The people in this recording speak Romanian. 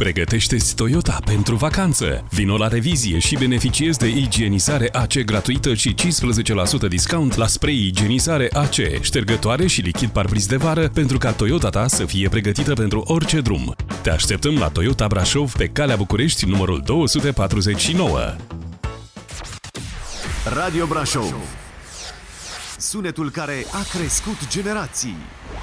Pregătește-ți Toyota pentru vacanță. Vino la revizie și beneficiezi de igienizare AC gratuită și 15% discount la spray igienizare AC, ștergătoare și lichid parbriz de vară pentru ca Toyota ta să fie pregătită pentru orice drum. Te așteptăm la Toyota Brașov pe Calea București, numărul 249. Radio Brașov. Sunetul care a crescut generații.